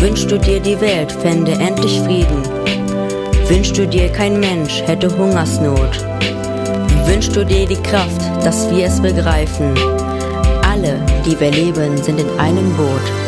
Wünschst du dir, die Welt fände endlich Frieden? Wünschst du dir, kein Mensch hätte Hungersnot? Wünschst du dir die Kraft, dass wir es begreifen? Alle, die wir leben, sind in einem Boot.